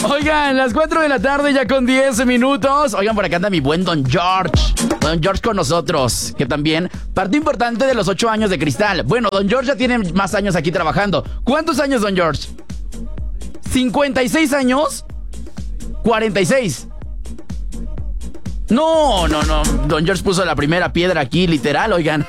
Oigan, las 4 de la tarde ya con 10 minutos. Oigan, por acá anda mi buen Don George. Don George con nosotros, que también parte importante de los 8 años de Cristal. Bueno, Don George ya tiene más años aquí trabajando. ¿Cuántos años, Don George? ¿56 años? ¿46? No. Don George puso la primera piedra aquí, literal, oigan.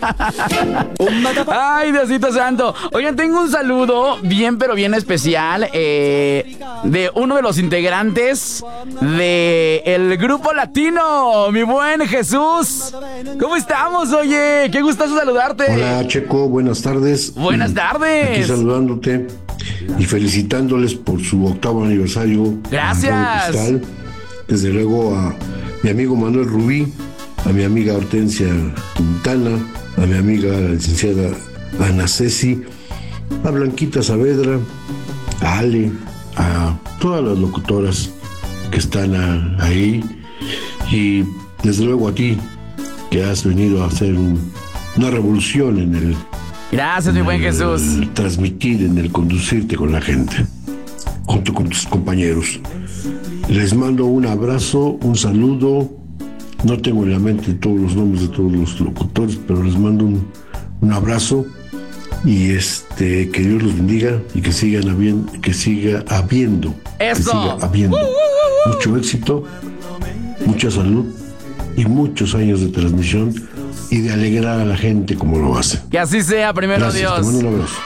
Ay, Diosito santo. Oigan, tengo un saludo bien, pero bien especial de uno de los integrantes del grupo latino, mi buen Jesús. ¿Cómo estamos, oye? Qué gustazo saludarte. Hola, Checo, buenas tardes. Buenas tardes. Aquí saludándote y felicitándoles por su 8º aniversario. Gracias. Cristal. Desde luego a mi amigo Manuel Rubí, a mi amiga Hortensia Quintana, a mi amiga la licenciada Ana Ceci, a Blanquita Saavedra, a Ale, a todas las locutoras que están ahí, y desde luego a ti, que has venido a hacer una revolución en el... Gracias, mi buen Jesús. Transmitir, en el conducirte con la gente, junto con tus compañeros. Les mando un abrazo, un saludo. No tengo en la mente todos los nombres de todos los locutores, pero les mando un abrazo y que Dios los bendiga y que siga habiendo mucho éxito, mucha salud y muchos años de transmisión y de alegrar a la gente como lo hace. Que así sea, primero. Gracias, Dios. Te mando un abrazo.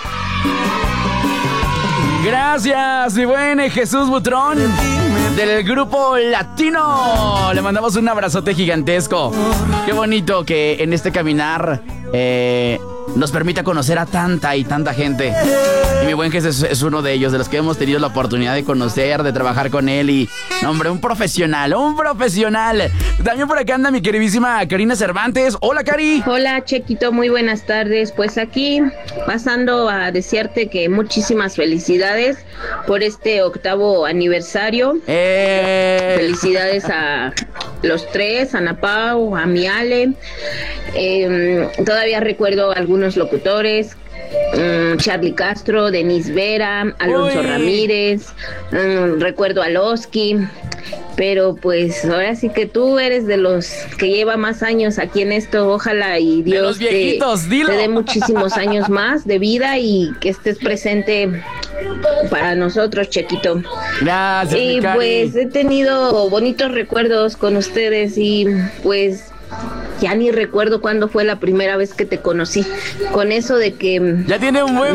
Gracias, mi buen Jesús Butrón del grupo latino. Le mandamos un abrazote gigantesco. Qué bonito que en este caminar nos permita conocer a tanta y tanta gente. Y mi buen Jesús es uno de ellos, de los que hemos tenido la oportunidad de conocer, de trabajar con él. Y, hombre, un profesional. También por acá anda mi queridísima Karina Cervantes. Hola, Cari. Hola, Chequito, muy buenas tardes. Pues aquí pasando a desearte que muchísimas felicidades por este 8º aniversario. Felicidades a los tres, a Ana Pau, a mi Ale. Todavía recuerdo algunos locutores, Charly Castro, Denise Vera, Alonso Ramírez, recuerdo a Loski, pero pues ahora sí que tú eres de los que lleva más años aquí en esto. Ojalá y Dios te dé muchísimos años más de vida y que estés presente para nosotros, Chequito. Gracias. Y pues he tenido bonitos recuerdos con ustedes y pues ya ni recuerdo cuándo fue la primera vez que te conocí. Con eso de que ya tiene un buen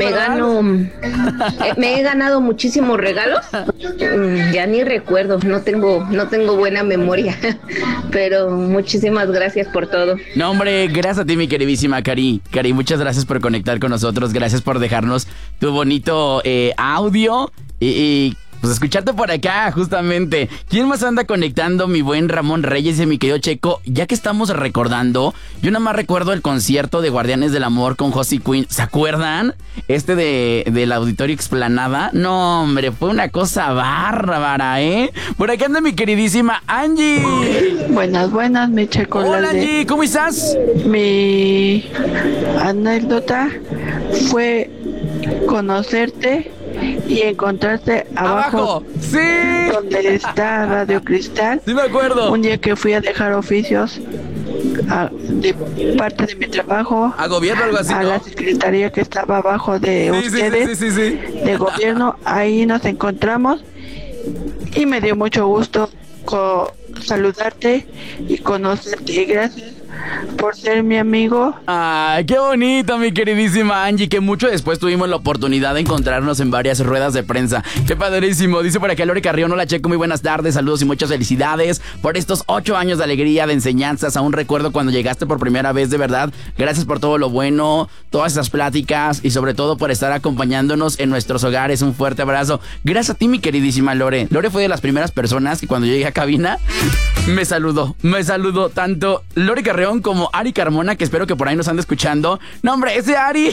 me he ganado muchísimos regalos. Ya ni recuerdo, no tengo buena memoria. Pero muchísimas gracias por todo. No, hombre, gracias a ti, mi queridísima Cari. Cari, muchas gracias por conectar con nosotros. Gracias por dejarnos tu bonito audio y pues escucharte por acá, justamente. ¿Quién más anda conectando? Mi buen Ramón Reyes y mi querido Checo. Ya que estamos recordando, yo nada más recuerdo el concierto de Guardianes del Amor con Josie Quinn. ¿Se acuerdan? Del Auditorio Explanada. No, hombre, fue una cosa bárbara, ¿eh? Por acá anda mi queridísima Angie. Buenas, mi Checo. Hola, Angie, ¿cómo estás? Mi anécdota fue conocerte y encontrarte abajo. Sí, donde está Radio Cristal. Sí, me acuerdo. Un día que fui a dejar oficios de parte de mi trabajo a gobierno, algo así, a la secretaría que estaba abajo de ustedes, de gobierno. Ahí nos encontramos y me dio mucho gusto saludarte y conocerte. Gracias por ser mi amigo. Ay, qué bonito, mi queridísima Angie, que mucho después tuvimos la oportunidad de encontrarnos en varias ruedas de prensa. Qué padrísimo. Dice por acá Lore Carrión: hola, Checo, muy buenas tardes, saludos y muchas felicidades por estos 8 años de alegría, de enseñanzas. Aún recuerdo cuando llegaste por primera vez, de verdad. Gracias por todo lo bueno, todas esas pláticas y sobre todo por estar acompañándonos en nuestros hogares. Un fuerte abrazo. Gracias a ti, mi queridísima Lore. Lore fue de las primeras personas que cuando yo llegué a cabina me saludó tanto Lore Carrión como Ari Carmona, que espero que por ahí nos ande escuchando. No, hombre, ese Ari.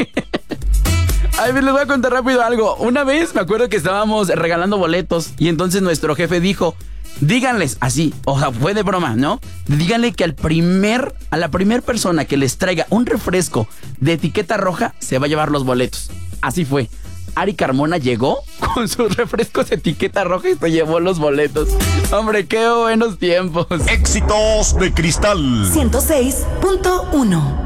A ver, les voy a contar rápido algo. Una vez me acuerdo que estábamos regalando boletos y entonces nuestro jefe dijo: díganles así, o sea, fue de broma, ¿no? Díganle que a la primer persona que les traiga un refresco de etiqueta roja se va a llevar los boletos. Así fue. Ari Carmona llegó con sus refrescos etiqueta roja y se llevó los boletos. Hombre, qué buenos tiempos. Éxitos de Cristal 106.1.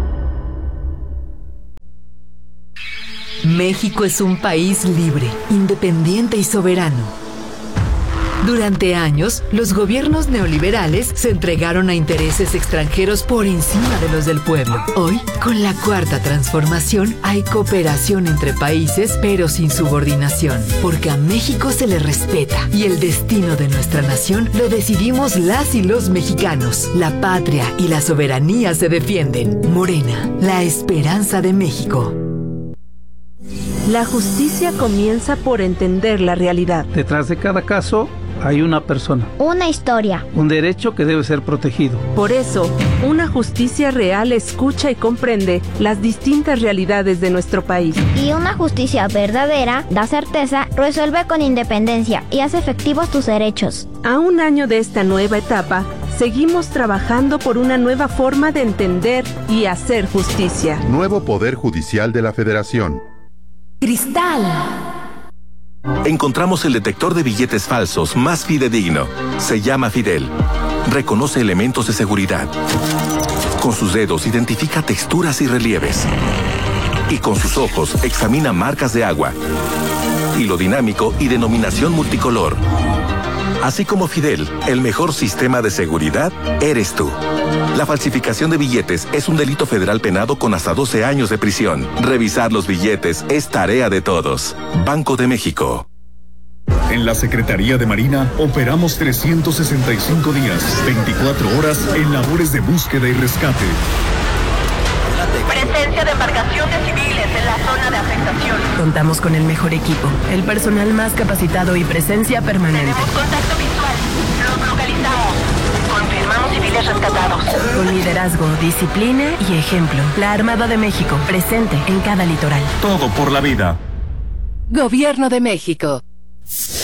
México es un país libre, independiente y soberano. Durante años, los gobiernos neoliberales se entregaron a intereses extranjeros por encima de los del pueblo. Hoy, con la Cuarta Transformación, hay cooperación entre países, pero sin subordinación, porque a México se le respeta y el destino de nuestra nación lo decidimos las y los mexicanos. La patria y la soberanía se defienden. Morena, la esperanza de México. La justicia comienza por entender la realidad. Detrás de cada caso hay una persona. Una historia. Un derecho que debe ser protegido. Por eso, una justicia real escucha y comprende las distintas realidades de nuestro país. Y una justicia verdadera da certeza, resuelve con independencia y hace efectivos tus derechos. A un año de esta nueva etapa, seguimos trabajando por una nueva forma de entender y hacer justicia. Nuevo Poder Judicial de la Federación. Cristal. Encontramos el detector de billetes falsos más fidedigno. Se llama Fidel. Reconoce elementos de seguridad. Con sus dedos identifica texturas y relieves. Y con sus ojos examina marcas de agua, hilo dinámico y denominación multicolor. Así como Fidel, el mejor sistema de seguridad eres tú. La falsificación de billetes es un delito federal penado con hasta 12 años de prisión. Revisar los billetes es tarea de todos. Banco de México. En la Secretaría de Marina operamos 365 días, 24 horas en labores de búsqueda y rescate. Presencia de embarcaciones civiles en la zona de afectación. Contamos con el mejor equipo, el personal más capacitado y presencia permanente. Tenemos contacto visual. Los localizamos. Confirmamos civiles rescatados. Con liderazgo, disciplina y ejemplo. La Armada de México, presente en cada litoral. Todo por la vida. Gobierno de México.